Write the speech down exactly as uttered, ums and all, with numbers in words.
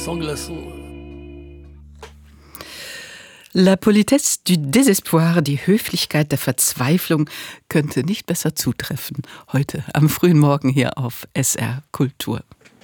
sans glaçons. La politesse du désespoir, die Höflichkeit der Verzweiflung, könnte nicht besser zutreffen. Heute am frühen Morgen hier auf S R Kultur.